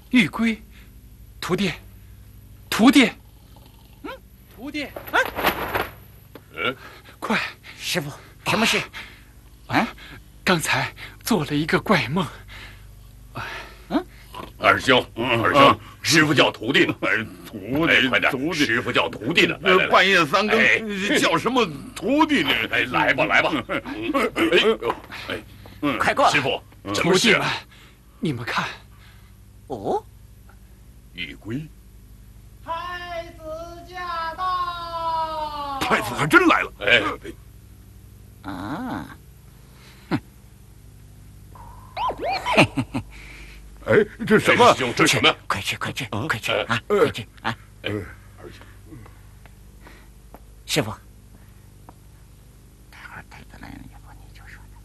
玉圭，徒弟，徒弟，徒弟，快！ 师傅，什么事？啊？ 刚才做了一个怪梦。 二兄，师傅叫徒弟呢。徒弟，快点！师傅叫徒弟呢。 半夜三更叫什么徒弟呢？ 来吧，来吧。 快过来！ 师傅，什么事啊？ 你们看。 哦， 玉圭， 太子驾到！ 太子还真来了！ 啊， 哎，这什么？ 兄，这什么？ 快吃，快吃，快吃啊！快吃啊！师傅，